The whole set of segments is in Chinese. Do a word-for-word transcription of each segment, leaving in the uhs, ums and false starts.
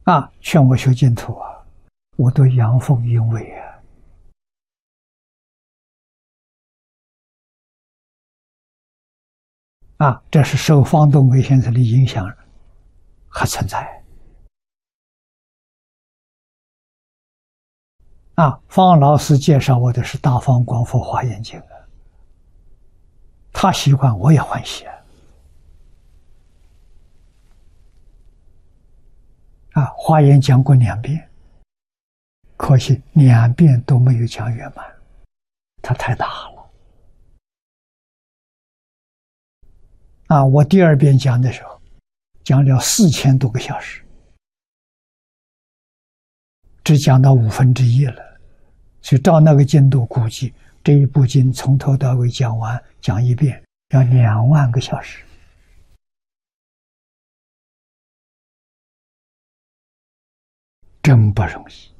啊，劝我修净土啊，我都阳奉阴违啊。啊，这是受方东梅先生的影响还存在。啊，方老师介绍我的是《大方广佛华严经》啊，他喜欢我也欢喜啊。啊，华严讲过两遍，可惜两遍都没有讲圆满，它太大了。啊，我第二遍讲的时候，讲了四千多个小时，只讲到五分之一了，所以照那个进度估计，这一部经从头到尾讲完，讲一遍要两万个小时。真不容易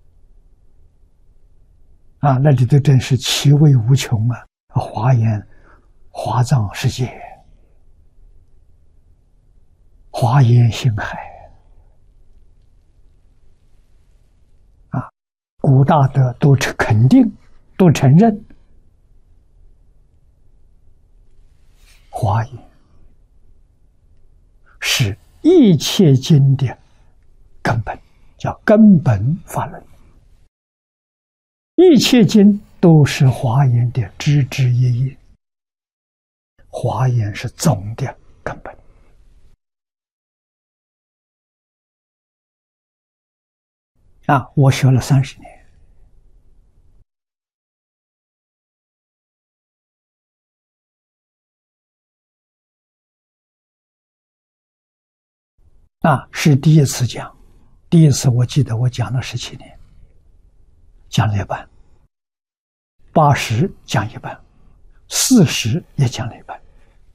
啊！那里头真是其味无穷啊！华严、华藏世界、华严星海啊，古大德都肯定、都承认，华严是一切经的根本。叫根本法论，一切经都是华严的枝枝叶叶，华严是总的根本。啊，我学了三十年，啊，是第一次讲。第一次我记得我讲了十七年，讲了一半，八十讲一半，四十也讲了一半。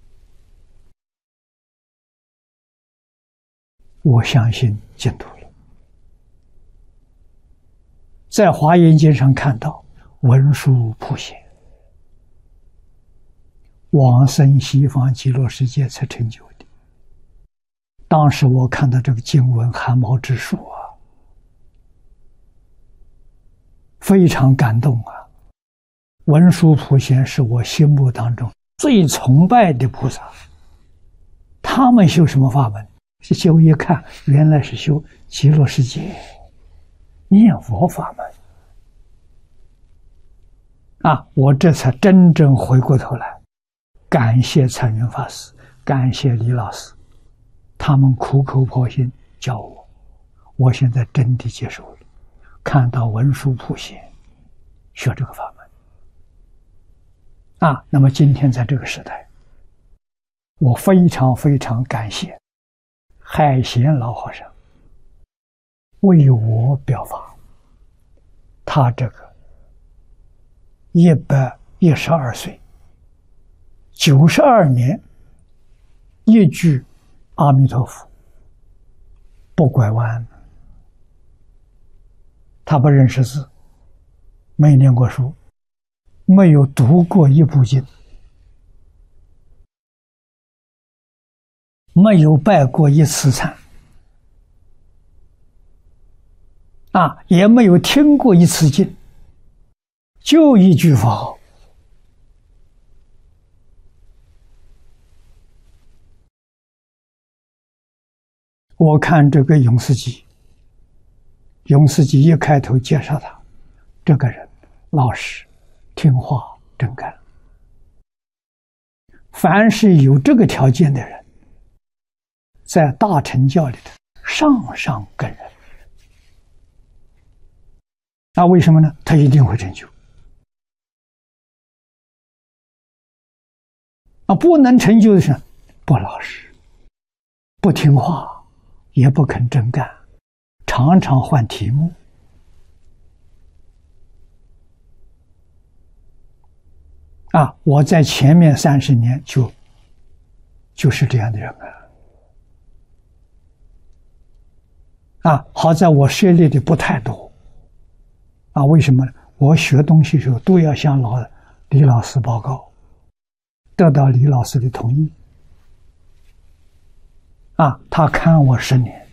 我相信净土了。在华严经上看到文殊普贤，往生西方极乐世界才成就的。当时我看到这个经文汗毛直竖啊，非常感动啊！文殊普贤是我心目当中最崇拜的菩萨。他们修什么法门？是修一看，原来是修极乐世界念佛法门啊！我这才真正回过头来，感谢彩云法师，感谢李老师。他们苦口婆心教我，我现在真的接受了，看到文殊普贤学这个法门啊。那么今天在这个时代，我非常非常感谢海贤老和尚为我表法。他这个一百一十二岁，九十二年一句阿弥陀佛不拐弯，他不认识字，没念过书，没有读过一部经，没有拜过一次忏啊，也没有听过一次经，就一句佛号。我看这个永世集，永世集一开头介绍他，这个人老实、听话、真干。凡是有这个条件的人，在大乘教里头上上根人。那为什么呢？他一定会成就。啊，不能成就的是不老实、不听话。也不肯真干，常常换题目啊！我在前面三十年就就是这样的人啊啊！好在我涉猎的不太多啊，为什么呢？我学东西的时候都要向老李老师报告，得到李老师的同意。啊，他看我十年，